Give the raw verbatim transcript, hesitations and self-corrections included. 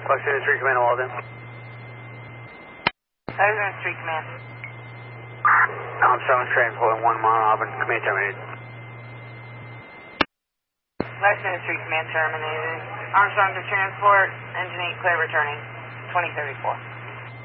Washington Street Command, Walden. Washington Street Command. Armstrong transport one mile, Auburn, command terminated. Washington Street Command terminated. Armstrong to transport, engine eight clear returning, twenty thirty-four.